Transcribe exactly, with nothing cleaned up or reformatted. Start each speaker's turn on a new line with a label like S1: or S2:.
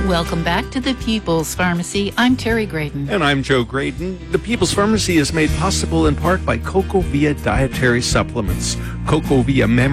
S1: Welcome back to the People's Pharmacy. I'm Terry Graydon.
S2: And I'm Joe Graydon. The People's Pharmacy is made possible in part by Cocoa Via Dietary Supplements. Cocoa Via Memory